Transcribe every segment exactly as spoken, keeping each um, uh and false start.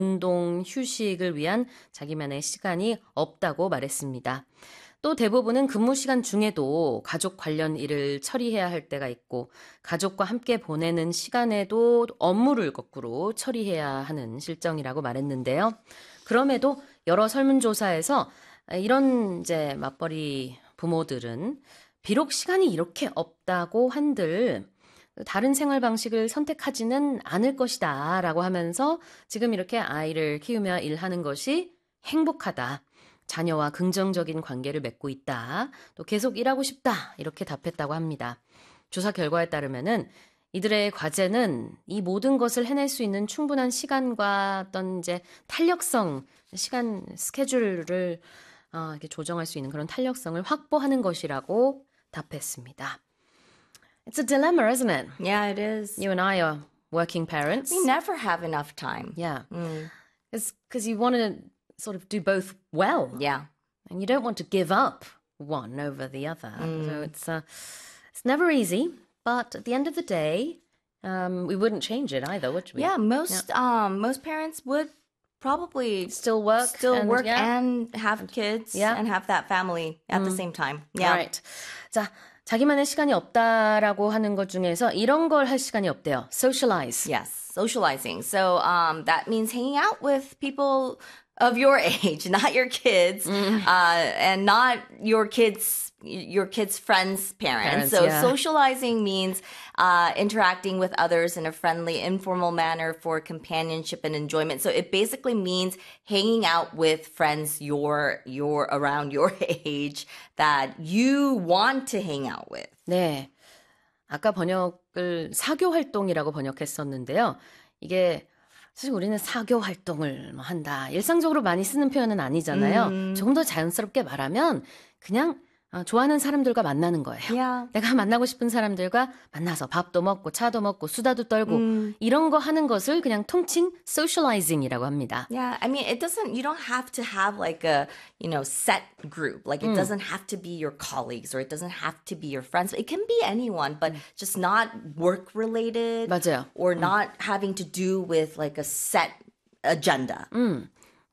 운동, 휴식을 위한 자기만의 시간이 없다고 말했습니다. 또 대부분은 근무 시간 중에도 가족 관련 일을 처리해야 할 때가 있고 가족과 함께 보내는 시간에도 업무를 거꾸로 처리해야 하는 실정이라고 말했는데요. 그럼에도 여러 설문조사에서 이런 이제 맞벌이 부모들은 비록 시간이 이렇게 없다고 한들 다른 생활 방식을 선택하지는 않을 것이다 라고 하면서 지금 이렇게 아이를 키우며 일하는 것이 행복하다. 자녀와 긍정적인 관계를 맺고 있다. 또 계속 일하고 싶다. 이렇게 답했다고 합니다. 조사 결과에 따르면은 이들의 과제는 이 모든 것을 해낼 수 있는 충분한 시간과 어떤 이제 탄력성, 시간 스케줄을 어, 이렇게 조정할 수 있는 그런 탄력성을 확보하는 것이라고 답했습니다. It's a dilemma, isn't it? Yeah, it is. You and I are working parents. We never have enough time. Yeah. Mm. It's because you want to sort of do both well. Yeah. And you don't want to give up one over the other. Mm. So it's uh, it's never easy. But at the end of the day, um, we wouldn't change it either, would we? Yeah, most yeah. um most parents would probably still work, still and, work yeah. and have kids yeah. and have that family at mm. the same time. Yeah. Right. 자, 자기만의 시간이 없다라고 하는 것 중에서 이런 걸 할 시간이 없대요. Socialize. Yes, socializing. So um, that means hanging out with people of your age, not your kids, mm. uh, and not your kids' your kids' friends' parents. parents so yeah. socializing means uh, interacting with others in a friendly, informal manner for companionship and enjoyment. So it basically means hanging out with friends your your around your age that you want to hang out with. 네. 아까 번역을 사교 활동이라고 번역했었는데요. 이게 사실 우리는 사교 활동을 뭐 한다. 일상적으로 많이 쓰는 표현은 아니잖아요. 음. 조금 더 자연스럽게 말하면 그냥 어, 좋아하는 사람들과 만나는 거예요. Yeah. 내가 만나고 싶은 사람들과 만나서 밥도 먹고 차도 먹고 수다도 떨고 음. 이런 거 하는 것을 그냥 통칭 socializing이라고 합니다. Yeah, I mean, it doesn't, you don't have to have like a, you know, set group. Like it 음. doesn't have to be your colleagues or it doesn't have to be your friends. It can be anyone, but 음. just not work related. 맞아요. Or 음. not having to do with like a set agenda. 음.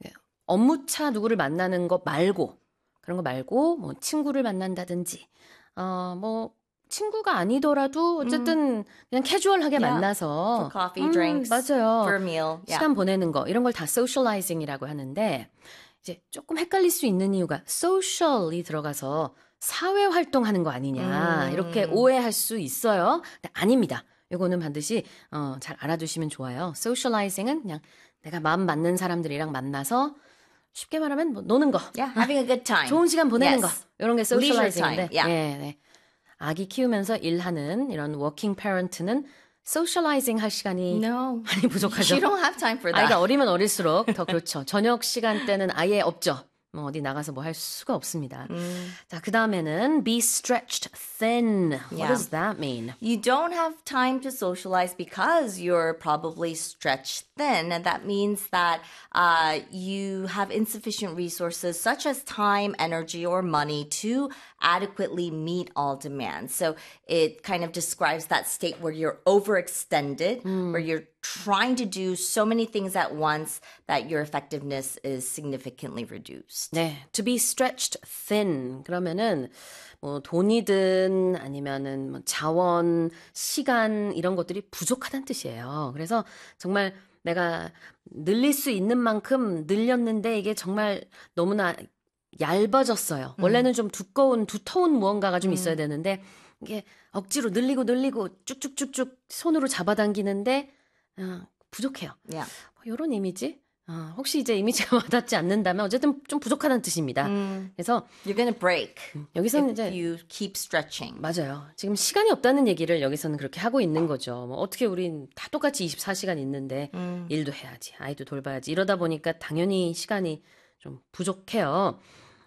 업무차 누구를 만나는 거 말고 그런 거 말고 뭐 친구를 만난다든지 어 뭐 친구가 아니더라도 어쨌든 음. 그냥 캐주얼하게 yeah. 만나서 For coffee, 음, drinks, 맞아요. for a meal. Yeah. 시간 보내는 거 이런 걸 다 socializing이라고 하는데 이제 조금 헷갈릴 수 있는 이유가 social이 들어가서 사회 활동하는 거 아니냐 음. 이렇게 오해할 수 있어요. 근데 아닙니다. 이거는 반드시 어, 잘 알아두시면 좋아요. socializing은 그냥 내가 마음 맞는 사람들이랑 만나서 쉽게 말하면 뭐 노는 거. Yeah, having a good time. 좋은 시간 보내는 yes. 거. 이런 게 socializing인데. Yeah. 네, 네. 아기 키우면서 일하는 이런 working parent는 socializing 할 시간이 no. 많이 부족하죠. You don't have time for that. 아이가 어리면 어릴수록 더 그렇죠. 저녁 시간대는 아예 없죠. 뭐 어디 나가서 뭐 할 수가 없습니다. 음. 자, 그 다음에는 be stretched thin. What Yeah. does that mean? You don't have time to socialize because you're probably stretched thin. And that means that uh, you have insufficient resources such as time, energy, or money to adequately meet all demands. So it kind of describes that state where you're overextended, mm. where you're trying to do so many things at once that your effectiveness is significantly reduced. 네, to be stretched thin. 그러면은 뭐 돈이든 아니면은 뭐 자원, 시간 이런 것들이 부족하다는 뜻이에요. 그래서 정말 내가 늘릴 수 있는 만큼 늘렸는데 이게 정말 너무나 얇아졌어요. 음. 원래는 좀 두꺼운 두터운 무언가가 좀 음. 있어야 되는데 이게 억지로 늘리고 늘리고 쭉쭉쭉쭉 손으로 잡아당기는데 어, 부족해요. Yeah. 뭐 이런 이미지? 어, 혹시 이제 이미지가 와닿지 않는다면 어쨌든 좀 부족하다는 뜻입니다. 음. 그래서 You're gonna break. 여기서는 if 이제 you keep stretching. 맞아요. 지금 시간이 없다는 얘기를 여기서는 그렇게 하고 있는 거죠. 뭐 어떻게 우린 다 똑같이 이십사 시간 있는데 음. 일도 해야지, 아이도 돌봐야지 이러다 보니까 당연히 시간이 좀 부족해요.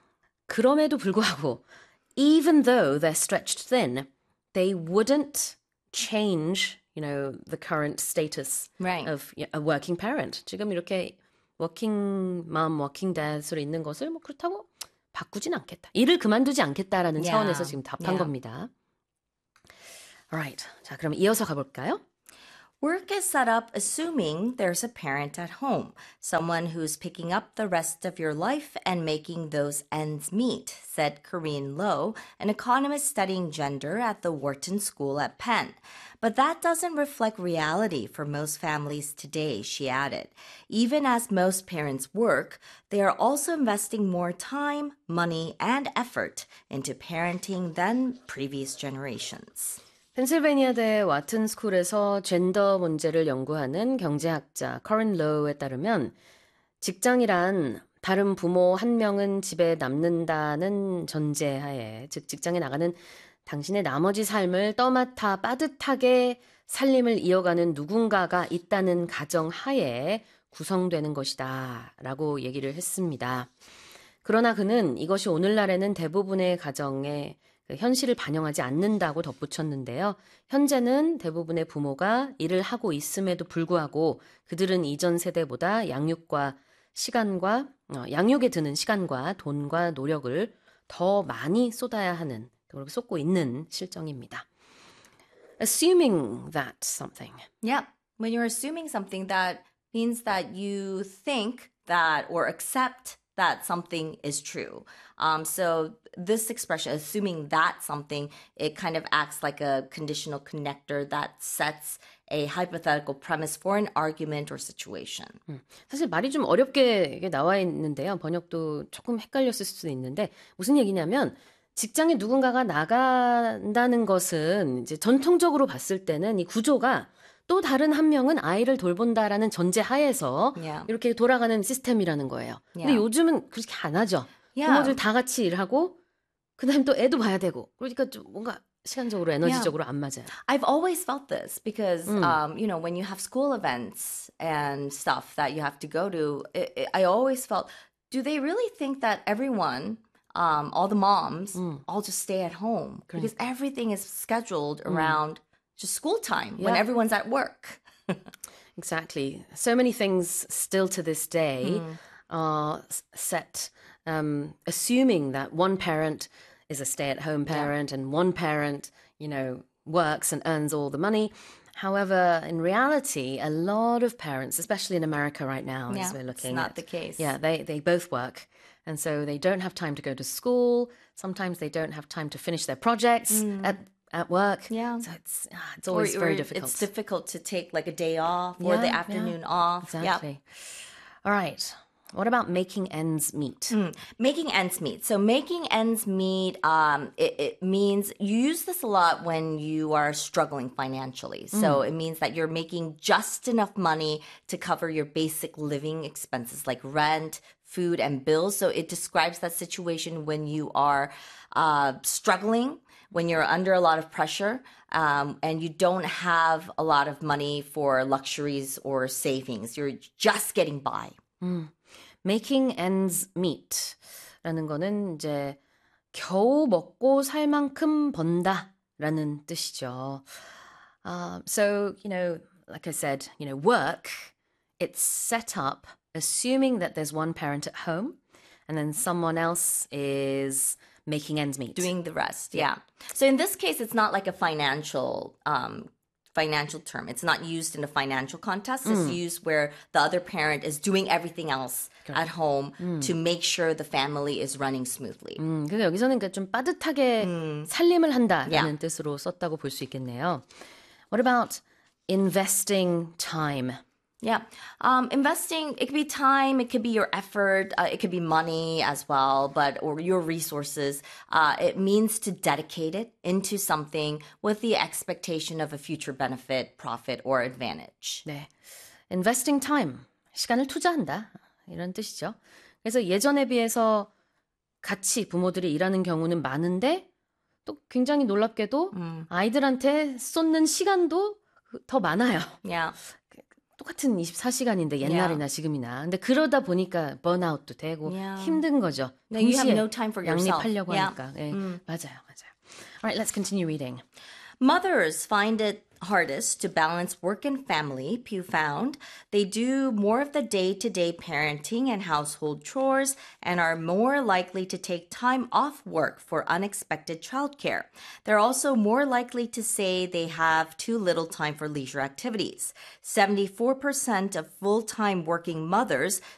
그럼에도 불구하고 even though they're stretched thin, they wouldn't change, you know, the current status right. of a working parent. 지금 이렇게 working mom, working dad으로 있는 것을 뭐 그렇다고 바꾸진 않겠다. 일을 그만두지 않겠다라는 yeah. 차원에서 지금 답한 yeah. 겁니다. Alright. 자, 그럼 이어서 가볼까요? Work is set up assuming there's a parent at home, someone who's picking up the rest of your life and making those ends meet, said Corinne Lowe, an economist studying gender at the Wharton School at Penn. But that doesn't reflect reality for most families today, she added. Even as most parents work, they are also investing more time, money, and effort into parenting than previous generations. 펜실베니아대 와튼 스쿨에서 젠더 문제를 연구하는 경제학자 커린 로우에 따르면 직장이란 다른 부모 한 명은 집에 남는다는 전제하에, 즉 직장에 나가는 당신의 나머지 삶을 떠맡아 빠듯하게 살림을 이어가는 누군가가 있다는 가정하에 구성되는 것이다 라고 얘기를 했습니다. 그러나 그는 이것이 오늘날에는 대부분의 가정에 현실을 반영하지 않는다고 덧붙였는데요. 현재는 대부분의 부모가 일을 하고 있음에도 불구하고 그들은 이전 세대보다 양육과 시간과 어, 양육에 드는 시간과 돈과 노력을 더 많이 쏟아야 하는, 그렇게 쏟고 있는 실정입니다. Assuming that something. Yeah, when you're assuming something, that means that you think that or accept that something is true. Um, so this expression, assuming that something, it kind of acts like a conditional connector that sets a hypothetical premise for an argument or situation. 음, 사실 말이 좀 어렵게 이게 나와 있는데요. 번역도 조금 헷갈렸을 수도 있는데 무슨 얘기냐면 직장에 누군가가 나간다는 것은 이제 전통적으로 봤을 때는 이 구조가 또 다른 한 명은 아이를 돌본다라는 전제 하에서 Yeah. 이렇게 돌아가는 시스템이라는 거예요. 근데 Yeah. 요즘은 그렇게 안 하죠. Yeah. 부모들 다 같이 일하고 그다음에 또 애도 봐야 되고 그러니까 좀 뭔가 시간적으로 에너지적으로 안 맞아요. I've always felt this because, Mm. um, you know, when you have school events and stuff that you have to go to, it, it, I always felt, do they really think that everyone, um, all the moms, all just stay at home? Because everything is scheduled around just school time when Yeah. everyone's at work. Exactly. So many things still to this day are s- set um, assuming that one parent is a stay-at-home parent and one parent, you know, works and earns all the money. However, in reality, a lot of parents, especially in America right now, Yeah, as we're it's looking not at, the case. Yeah, they, they both work. And so they don't have time to go to school. Sometimes they don't have time to finish their projects at, at work. Yeah. So it's, ah, it's always Or- very or difficult. It's difficult to take like a day off or the Yeah, yeah. afternoon off. Yeah. Exactly. All right. What about making ends meet? Making ends meet. So making ends meet, um, it, it means you use this a lot when you are struggling financially. So it means that you're making just enough money to cover your basic living expenses like rent, food, and bills. So it describes that situation when you are uh, struggling, when you're under a lot of pressure, um, and you don't have a lot of money for luxuries or savings. You're just getting by. Making ends meet 라는 거는 이제 겨우 먹고 살 만큼 번다라는 뜻이죠. Um, so, you know, like I said, you know, work, it's set up assuming that there's one parent at home and then someone else is making ends meet. Doing the rest, yeah. So in this case, it's not like a financial um, financial term. It's not used in a financial context. It's used where the other parent is doing everything else at home to make sure the family is running smoothly. 음, 그래서 여기서는 그러니까 좀 빠듯하게 살림을 한다라는 Yeah. 뜻으로 썼다고 볼 수 있겠네요. What about investing time? Yeah. Um, investing, it could be time, it could be your effort, uh, it could be money as well, but or your resources. Uh, it means to dedicate it into something with the expectation of a future benefit, profit, or advantage. 네, investing time, 시간을 투자한다 이런 뜻이죠. 그래서 예전에 비해서 같이 부모들이 일하는 경우는 많은데 또 굉장히 놀랍게도 아이들한테 쏟는 시간도 더 많아요. Yeah. 똑같은 이십사 시간인데 옛날이나 지금이나. 근데 그러다 보니까 번아웃도 되고 Yeah. 힘든 거죠. No, you have 동시에 no time for yourself. 양립하려고 Yeah. 하니까. 예, 맞아요, 맞아요. All right, let's continue reading. Mothers find it hardest to balance work and family, Pew found. They do more of the day-to-day parenting and household chores and are more likely to take time off work for unexpected childcare. They're also more likely to say they have too little time for leisure activities. seventy-four percent of full-time working mothers